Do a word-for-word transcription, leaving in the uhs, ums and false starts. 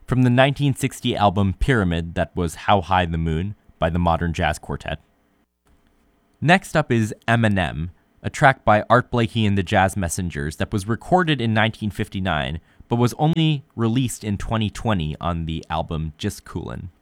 from the nineteen sixty album Pyramid, that was How High the Moon by the Modern Jazz Quartet. Next up is Eminem, a track by Art Blakey and the Jazz Messengers that was recorded in nineteen fifty-nine, but was only released in twenty twenty on the album Just Coolin'.